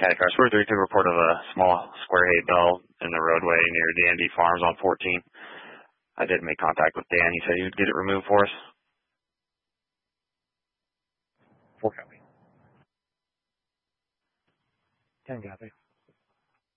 Cat Car Square 3 took a report of a small square hay bell in the roadway near D&D Farms on 14. I did make contact with Dan. He said he would get it removed for us. 4 copy. 10 copy.